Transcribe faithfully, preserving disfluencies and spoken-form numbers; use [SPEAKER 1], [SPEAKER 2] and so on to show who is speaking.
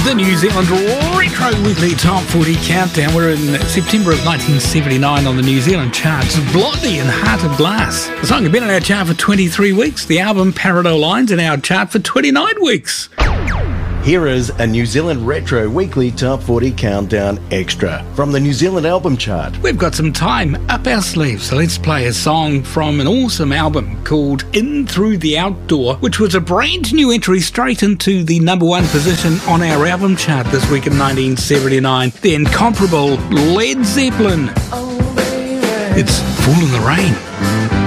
[SPEAKER 1] The New Zealand Retro Weekly Top forty Countdown. We're in September of nineteen seventy-nine on the New Zealand charts. Blondie and Heart of Glass. The song has been on our chart for twenty-three weeks. The album Parallel Lines in our chart for twenty-nine weeks.
[SPEAKER 2] Here is a New Zealand Retro Weekly Top forty Countdown Extra from the New Zealand Album Chart.
[SPEAKER 1] We've got some time up our sleeves, so let's play a song from an awesome album called In Through the Outdoor, which was a brand new entry straight into the number one position on our album chart this week in nineteen seventy-nine. The incomparable Led Zeppelin. It's Fall in the Rain.